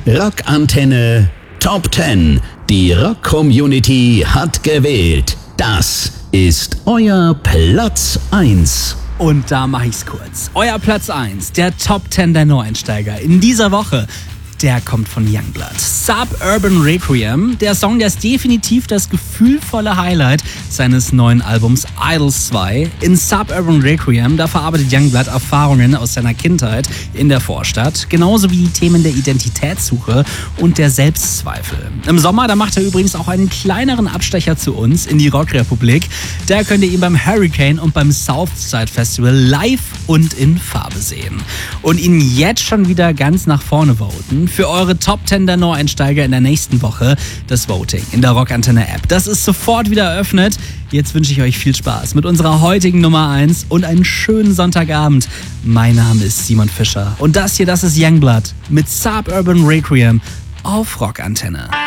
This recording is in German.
Rockantenne Top 10. Die Rock-Community hat gewählt. Das ist euer Platz 1. Und da mache ich's kurz. Euer Platz 1, der Top 10 der Neueinsteiger in dieser Woche. Der kommt von Youngblood. Suburban Requiem. Der Song, der ist definitiv das gefühlvolle Highlight seines neuen Albums Idols 2. In Suburban Requiem, da verarbeitet Youngblood Erfahrungen aus seiner Kindheit in der Vorstadt, genauso wie die Themen der Identitätssuche und der Selbstzweifel. Im Sommer, da macht er übrigens auch einen kleineren Abstecher zu uns in die Rockrepublik. Da könnt ihr ihn beim Hurricane und beim Southside Festival live und in Farbe sehen. Und ihn jetzt schon wieder ganz nach vorne voten für eure Top 10 der Neueinsteiger in der nächsten Woche, das Voting in der Rockantenne-App. Das ist sofort wieder eröffnet. Jetzt wünsche ich euch viel Spaß mit unserer heutigen Nummer 1 und einen schönen Sonntagabend. Mein Name ist Simon Fischer und das ist Youngblood mit Suburban Requiem auf Rockantenne.